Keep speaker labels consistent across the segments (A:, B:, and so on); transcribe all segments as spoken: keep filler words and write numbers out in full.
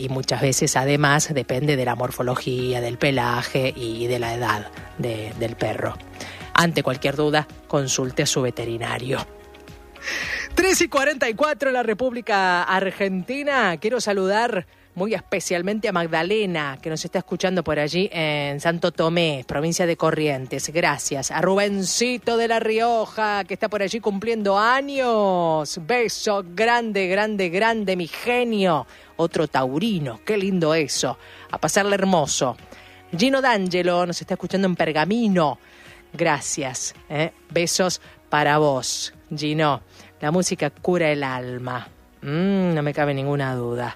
A: y muchas veces además depende de la morfología, del pelaje y de la edad de, del perro. Ante cualquier duda, consulte a su veterinario. tres y cuarenta y cuatro en la República Argentina. Quiero saludar muy especialmente a Magdalena, que nos está escuchando por allí en Santo Tomé, provincia de Corrientes. Gracias. A Rubencito de La Rioja, que está por allí cumpliendo años. Beso grande, grande, grande, mi genio. Otro taurino, qué lindo eso. A pasarle hermoso. Gino D'Angelo nos está escuchando en Pergamino. Gracias. ¿eh? Besos para vos, Gino. La música cura el alma. Mm, no me cabe ninguna duda.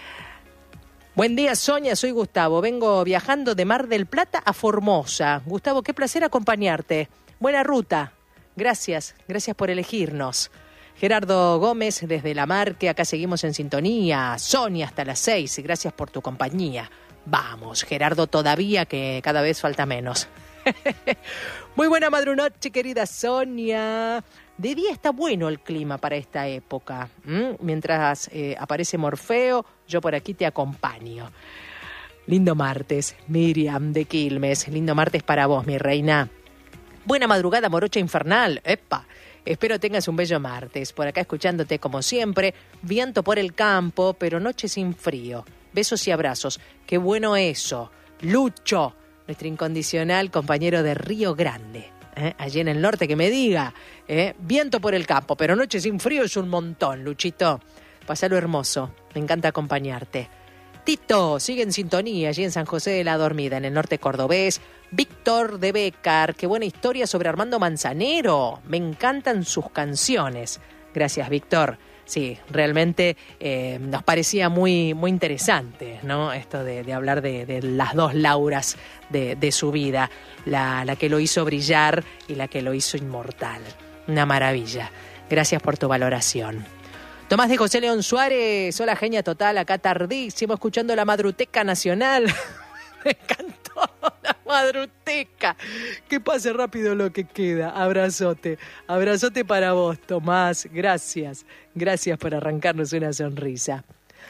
A: Buen día, Sonia, soy Gustavo. Vengo viajando de Mar del Plata a Formosa. Gustavo, qué placer acompañarte. Buena ruta. Gracias, gracias por elegirnos. Gerardo Gómez desde La Marque, acá seguimos en sintonía. Sonia hasta las seis, gracias por tu compañía. Vamos, Gerardo, todavía que cada vez falta menos. Muy buena madrunoche, querida Sonia. De día está bueno el clima para esta época. ¿Mm? Mientras eh, aparece Morfeo, yo por aquí te acompaño. Lindo martes, Miriam de Quilmes. Lindo martes para vos, mi reina. Buena madrugada, morocha infernal. ¡Epa! Espero tengas un bello martes. Por acá escuchándote como siempre. Viento por el campo, pero noche sin frío. Besos y abrazos. ¡Qué bueno eso! Lucho, nuestro incondicional compañero de Río Grande. ¿Eh? Allí en el norte, que me diga, ¿eh? Viento por el campo, pero noche sin frío es un montón, Luchito. Pasalo hermoso, me encanta acompañarte. Tito, sigue en sintonía allí en San José de la Dormida, en el norte cordobés. Víctor de Bécar, qué buena historia sobre Armando Manzanero, me encantan sus canciones. Gracias, Víctor. Sí, realmente eh, nos parecía muy, muy interesante, ¿no? Esto de, de hablar de, de las dos Lauras de, de su vida, la, la que lo hizo brillar y la que lo hizo inmortal. Una maravilla. Gracias por tu valoración. Tomás de José León Suárez, hola genia total, acá tardísimo, escuchando la Madruteca Nacional. Me encantó la Madruteca. Que pase rápido lo que queda. Abrazote. Abrazote para vos, Tomás. Gracias. Gracias por arrancarnos una sonrisa.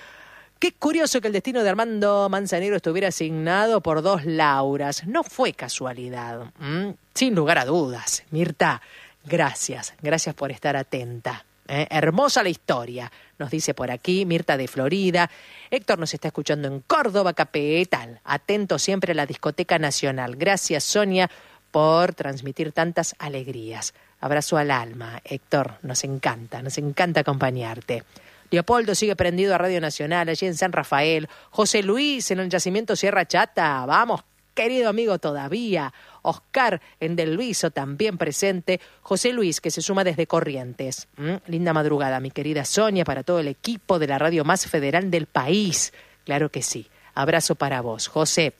A: Qué curioso que el destino de Armando Manzanero estuviera asignado por dos Lauras. No fue casualidad. ¿Mm? Sin lugar a dudas. Mirta, gracias. Gracias por estar atenta. ¿Eh? Hermosa la historia, nos dice por aquí Mirta de Florida. Héctor nos está escuchando en Córdoba, capital. Atento siempre a la Discoteca Nacional. Gracias, Sonia, por transmitir tantas alegrías. Abrazo al alma, Héctor. Nos encanta, nos encanta acompañarte. Leopoldo sigue prendido a Radio Nacional, allí en San Rafael. José Luis en el yacimiento Sierra Chata. Vamos, querido amigo, todavía. Oscar en Del Luiso también presente. José Luis, que se suma desde Corrientes. ¿Mm? Linda madrugada, mi querida Sonia, para todo el equipo de la radio más federal del país. Claro que sí. Abrazo para vos, José.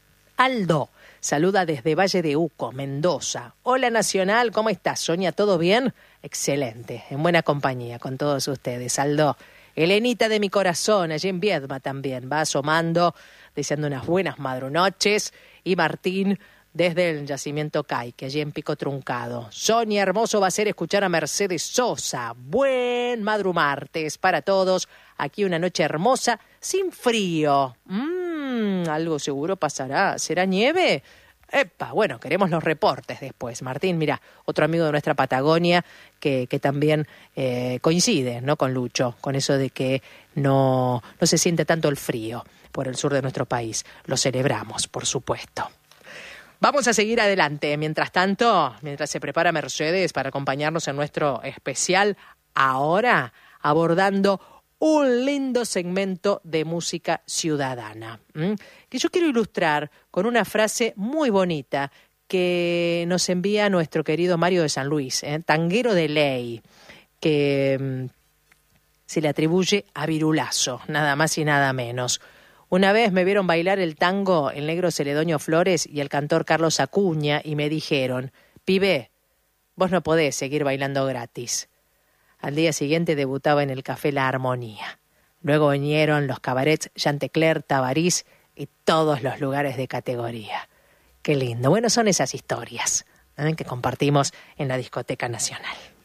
A: Aldo saluda desde Valle de Uco, Mendoza. Hola Nacional, ¿cómo estás, Sonia? ¿Todo bien? Excelente, en buena compañía con todos ustedes, Aldo. Elenita de mi corazón, allí en Viedma también, va asomando, deseando unas buenas madrunoches. Y Martín, desde el yacimiento Caique, allí en Pico Truncado. Sonia, hermoso va a ser escuchar a Mercedes Sosa. Buen madrumartes para todos. Aquí una noche hermosa, sin frío. Mmm, algo seguro pasará. ¿Será nieve? Epa, bueno, queremos los reportes después. Martín, mira, otro amigo de nuestra Patagonia que, que también eh, coincide, ¿no? Con Lucho, con eso de que no, no se siente tanto el frío por el sur de nuestro país. Lo celebramos, por supuesto. Vamos a seguir adelante. Mientras tanto, mientras se prepara Mercedes para acompañarnos en nuestro especial, ahora abordando un lindo segmento de música ciudadana, ¿m? que yo quiero ilustrar con una frase muy bonita que nos envía nuestro querido Mario de San Luis, ¿eh? tanguero de ley, que m, se le atribuye a Virulazo, nada más y nada menos. Una vez me vieron bailar el tango el negro Celedonio Flores y el cantor Carlos Acuña y me dijeron: pibe, vos no podés seguir bailando gratis. Al día siguiente debutaba en el Café La Armonía. Luego vinieron los cabarets Chantecler, Tabarís y todos los lugares de categoría. Qué lindo. Bueno, son esas historias, ¿eh? que compartimos en la Discoteca Nacional.